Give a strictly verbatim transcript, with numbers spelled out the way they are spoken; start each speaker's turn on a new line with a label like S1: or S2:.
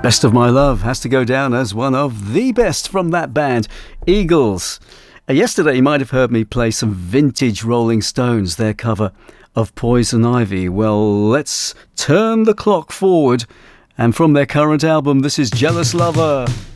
S1: Best of My Love has to go down as one of the best from that band, Eagles. Uh, yesterday you might have heard me play some vintage Rolling Stones, their cover of Poison Ivy. Well, let's turn the clock forward, and from their current album, this is Jealous Lover.